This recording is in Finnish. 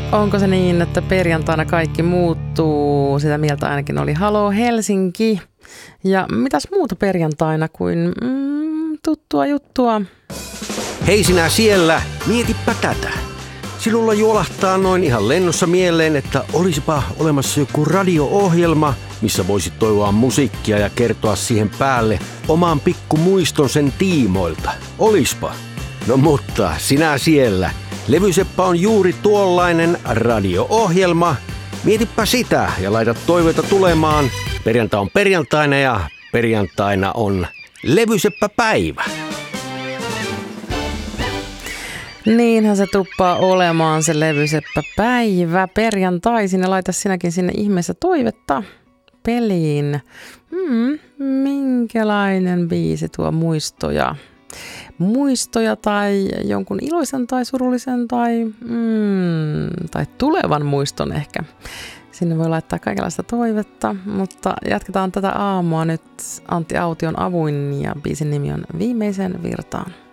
Onko se niin, että perjantaina kaikki muuttuu? Sitä mieltä ainakin oli Halo Helsinki. Ja mitäs muuta perjantaina kuin tuttua juttua? Hei sinä siellä, mietipä tätä. Sinulla juolahtaa noin ihan lennossa mieleen, että olisipa olemassa joku radio-ohjelma, missä voisit toivoa musiikkia ja kertoa siihen päälle oman pikkumuiston sen tiimoilta. Olispa. No mutta sinä siellä. Levyseppä on juuri tuollainen radio-ohjelma. Mietipä sitä ja laita toiveita tulemaan. Perjantai on perjantaina ja perjantaina on Levyseppä-päivä. Niinhän se tuppaa olemaan se Levyseppä-päivä perjantaisin ja laita sinäkin sinne ihmeessä toivetta peliin. Minkälainen biisi tuo muistoja? Muistoja tai jonkun iloisen tai surullisen tai tulevan muiston ehkä. Sinne voi laittaa kaikenlaista toivetta, mutta jatketaan tätä aamua nyt Antti Aution avuin ja biisin nimi on Viimeisen virtaan.